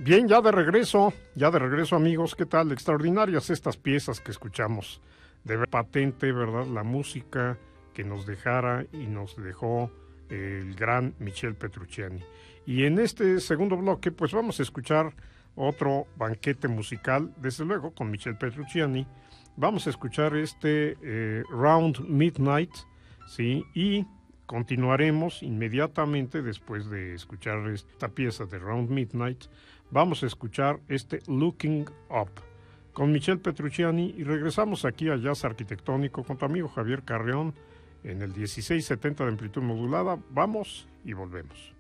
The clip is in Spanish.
Bien, ya de regreso amigos, ¿qué tal? Extraordinarias estas piezas que escuchamos. De patente, ¿verdad? La música que nos dejara y nos dejó el gran Michel Petrucciani. Y en este segundo bloque, pues vamos a escuchar otro banquete musical, desde luego, con Michel Petrucciani. Vamos a escuchar Round Midnight, ¿sí? Y continuaremos inmediatamente después de escuchar esta pieza de Round Midnight. Vamos a escuchar Looking Up con Michel Petrucciani y regresamos aquí a Jazz Arquitectónico con tu amigo Javier Carreón en el 1670 de amplitud modulada. Vamos y volvemos.